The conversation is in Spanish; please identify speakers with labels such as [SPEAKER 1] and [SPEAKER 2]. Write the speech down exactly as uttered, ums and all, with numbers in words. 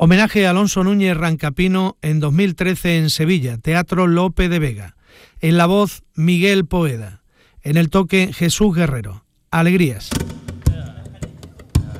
[SPEAKER 1] Homenaje a Alonso Núñez Rancapino en dos mil trece en Sevilla, Teatro Lope de Vega. En la voz, Miguel Poeda. En el toque, Jesús Guerrero. Alegrías.